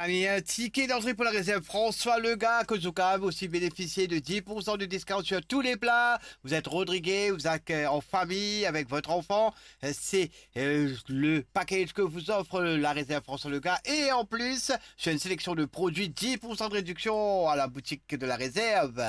Allez, un ticket d'entrée pour la réserve François Lega, Kozuka, vous aussi bénéficiez de 10% de discount sur tous les plats. Vous êtes Rodriguez, vous êtes en famille avec votre enfant. C'est le package que vous offre la réserve François Lega. Et en plus, sur une sélection de produits, 10% de réduction à la boutique de la réserve.